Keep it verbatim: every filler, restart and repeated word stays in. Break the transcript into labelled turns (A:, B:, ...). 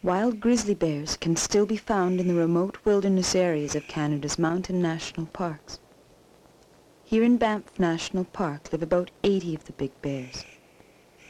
A: Wild grizzly bears can still be found in the remote wilderness areas of Canada's mountain national parks. Here in Banff National Park live about eighty of the big bears.